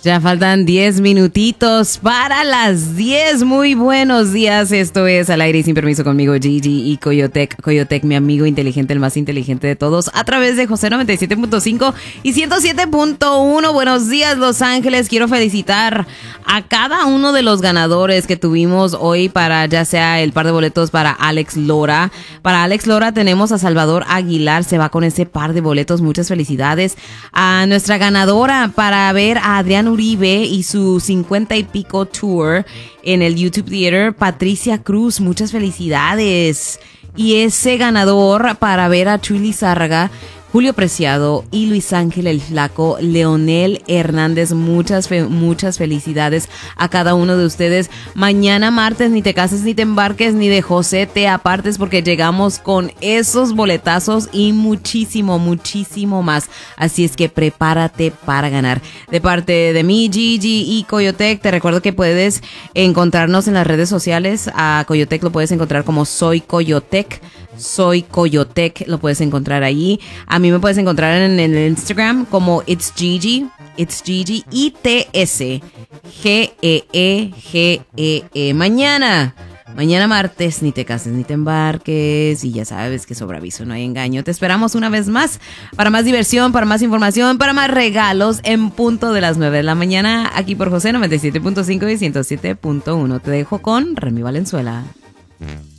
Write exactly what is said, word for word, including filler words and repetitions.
Ya faltan diez minutitos para las diez. Muy buenos días. Esto es Al Aire y Sin Permiso conmigo, Gigi y Coyotec. Coyotec, mi amigo inteligente, el más inteligente de todos, a través de José noventa y siete punto cinco y ciento siete punto uno. Buenos días, Los Ángeles. Quiero felicitar a cada uno de los ganadores que tuvimos hoy para ya sea el par de boletos para Alex Lora. Para Alex Lora tenemos a Salvador Aguilar. Se va con ese par de boletos. Muchas felicidades. A nuestra ganadora para ver a Adrián Uribe y su cincuenta y pico tour en el YouTube Theater, Patricia Cruz, muchas felicidades. Y ese ganador para ver a Chuy Lizárraga, Julio Preciado y Luis Ángel el Flaco, Leonel Hernández, muchas, fe- muchas felicidades a cada uno de ustedes. Mañana martes ni te cases ni te embarques ni de José te apartes, porque llegamos con esos boletazos y muchísimo, muchísimo más. Así es que prepárate para ganar. De parte de mí, Gigi y Coyotec, te recuerdo que puedes encontrarnos en las redes sociales. A Coyotec lo puedes encontrar como Soy Coyotec. Soy Coyotec, lo puedes encontrar ahí. A mí me puedes encontrar en el Instagram como It's Gigi, It's Gigi, I T S G E E G E E. Mañana, mañana martes, ni te cases ni te embarques. Y ya sabes que sobre aviso no hay engaño. Te esperamos una vez más para más diversión, para más información, para más regalos en punto de las nueve de la mañana, aquí por José noventa y siete punto cinco y ciento siete punto uno. Te dejo con Remy Valenzuela.